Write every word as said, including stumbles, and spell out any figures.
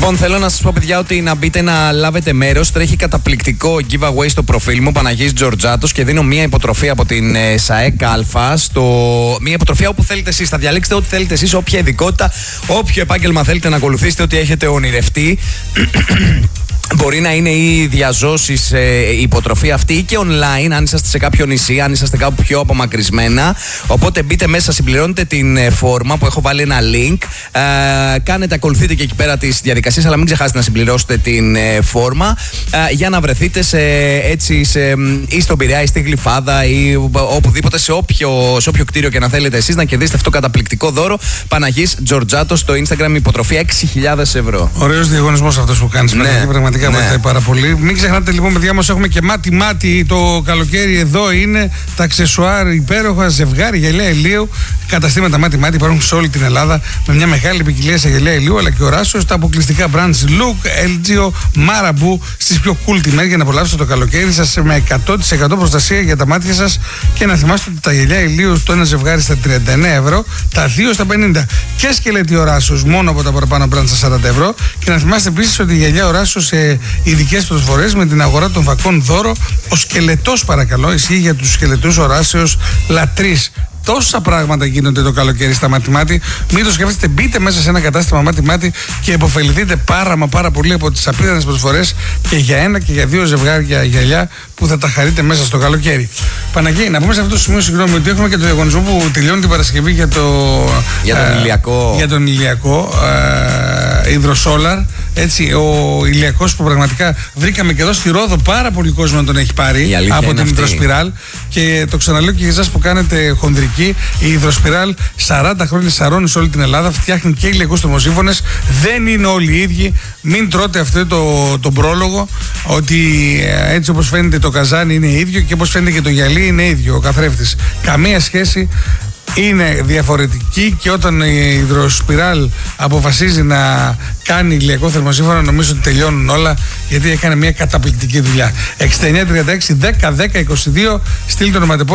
Λοιπόν, θέλω να σας πω, παιδιά, ότι να μπείτε να λάβετε μέρος. Τρέχει καταπληκτικό giveaway στο προφίλ μου, Παναγής Τζορτζάτος, και δίνω μία υποτροφία από την ε, ΣΑΕΚ Αλφα. Στο... Μία υποτροφία όπου θέλετε εσείς. Θα διαλέξετε ό,τι θέλετε εσείς, όποια ειδικότητα, όποιο επάγγελμα θέλετε να ακολουθήσετε, ό,τι έχετε ονειρευτεί. Μπορεί να είναι ή διαζώσεις ε, η υποτροφία αυτή ή και online, αν είσαστε σε κάποιο νησί, αν είσαστε κάπου πιο απομακρυσμένα. Οπότε μπείτε μέσα, συμπληρώνετε την ε, φόρμα που έχω βάλει ένα link. Ε, κάνετε, ακολουθείτε και εκεί πέρα τις διαδικασίες, αλλά μην ξεχάσετε να συμπληρώσετε την ε, φόρμα ε, για να βρεθείτε σε, έτσι, σε, ή στον Πειραιά ή στη Γλυφάδα ή οπουδήποτε, σε όποιο, σε όποιο κτίριο και να θέλετε εσείς, να κερδίσετε αυτό το καταπληκτικό δώρο. Παναγής Τζορτζάτος στο Instagram, υποτροφία έξι χιλιάδες ευρώ. Ωραίος διαγωνισμός αυτός που κάνεις. Ναι. Πραγματικά βοηθάει ναι. πάρα πολύ. Μην ξεχνάτε λοιπόν, παιδιά μας, έχουμε και μάτι-μάτι το καλοκαίρι. Εδώ είναι τα αξεσουάρ υπέροχα, ζευγάρι, γυαλιά ηλίου. Καταστήματα μάτι-μάτι υπάρχουν σε όλη την Ελλάδα με μια μεγάλη ποικιλία σε γυαλιά ηλίου, αλλά και οράσεως. Τα αποκλειστικά brands Look, ελ τζι ο, Marabu στις πιο cool τιμές για να απολαύσετε το καλοκαίρι σας με εκατό τοις εκατό προστασία για τα μάτια σας. Και να θυμάστε ότι τα γυαλιά ηλίου, το ένα ζευγάρι στα τριάντα εννέα ευρώ, τα δύο στα πενήντα. Και σκελετή οράσεως μόνο από τα παραπάνω brands στα σαράντα ευρώ. Και να θυμάστε επίσης ότι η γυαλιά οράσεως σε ειδικές προσφορές με την αγορά των βακών δώρο. Ο σκελετός, παρακαλώ, ισχύει για τους σκελετούς οράσεως λατρείς. Τόσα πράγματα γίνονται το καλοκαίρι στα μάτι-μάτι. Μην το σκέφτεστε, μπείτε μέσα σε ένα κατάστημα μάτι-μάτι και υποφεληθείτε πάρα μα πάρα πολύ από τις απίθανες προσφορές και για ένα και για δύο ζευγάρια γυαλιά που θα τα χαρείτε μέσα στο καλοκαίρι. Παναγία, να πούμε σε αυτό το σημείο, συγγνώμη, ότι έχουμε και το διαγωνισμό που τελειώνει την Παρασκευή για, το, για τον ε, ηλιακό, για τον ηλιακό ε, υδροσόλαρ. Έτσι, ο ηλιακός που πραγματικά βρήκαμε και εδώ στη Ρόδο πάρα πολύ κόσμο να τον έχει πάρει από την υδροσπιράλ. Και το ξαναλέω και για εσάς που κάνετε χονδρική, η υδροσπιράλ σαράντα χρόνια σαρώνει σε όλη την Ελλάδα, φτιάχνει και ηλιακούς θερμοσύμφωνες. Δεν είναι όλοι οι ίδιοι. Μην τρώτε αυτό το, το πρόλογο ότι έτσι όπως φαίνεται το καζάνι είναι ίδιο και όπως φαίνεται και το γυαλί είναι ίδιο, ο καθρέφτης. Καμία σχέση. Είναι διαφορετική, και όταν η υδροσπιράλ αποφασίζει να κάνει ηλιακό θερμοσύμφωνο, νομίζω ότι τελειώνουν όλα, γιατί έκανε μια καταπληκτική δουλειά. εξήντα εννιά τριάντα έξι δέκα δέκα είκοσι δύο, στείλτε το ονοματεπώνυμο.